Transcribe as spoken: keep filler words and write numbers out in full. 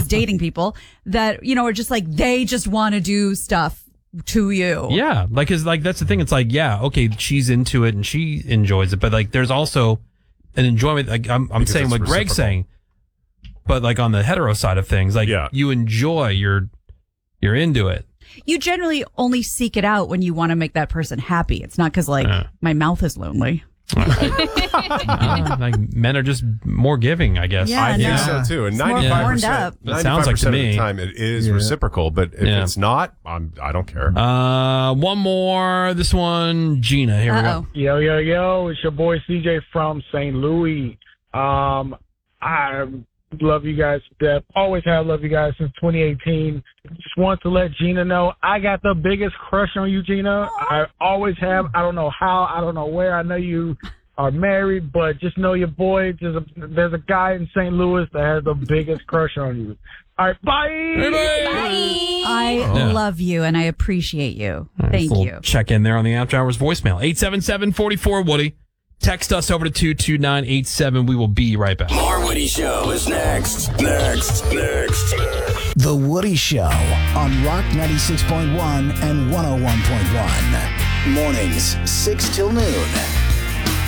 dating people that, you know, are just like, they just want to do stuff to you. Yeah. Like, is like, that's the thing. It's like, yeah, okay, she's into it and she enjoys it. But like, there's also an enjoyment. Like, I'm, I'm saying what Greg's saying, but like on the hetero side of things, like yeah. you enjoy, you're, you're into it. You generally only seek it out when you want to make that person happy. It's not because like uh, my mouth is lonely. uh, like men are just more giving, I guess. Yeah, I think no. so too. And it's ninety-five percent, that sounds like to me. of the time it is yeah. reciprocal, but if yeah. it's not, I'm, I don't care. Uh, one more. This one, Gina. Here Uh-oh. we go. Yo, yo, yo! It's your boy C J from Saint Louis. Um, I love you guys to death. Always have loved you guys since twenty eighteen. Just want to let Gina know I got the biggest crush on you, Gina. I always have. I don't know how. I don't know where. I know you are married, but just know your boy. There's a, there's a guy in Saint Louis that has the biggest crush on you. All right, bye. Bye. bye. I yeah. love you and I appreciate you. Right, Thank you. Check in there on the After Hours voicemail. eight seven seven, four four, Woody. Text us over to two two nine eight seven. We will be right back. More Woody Show is next. Next. Next. The Woody Show on Rock ninety-six point one and one oh one point one. Mornings, six till noon.